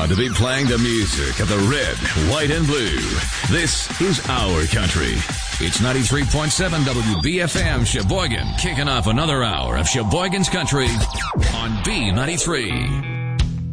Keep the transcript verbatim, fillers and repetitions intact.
to be playing the music of the red, white, and blue. This is our country. It's ninety-three point seven W B F M Sheboygan, kicking off another hour of Sheboygan's Country on B ninety-three.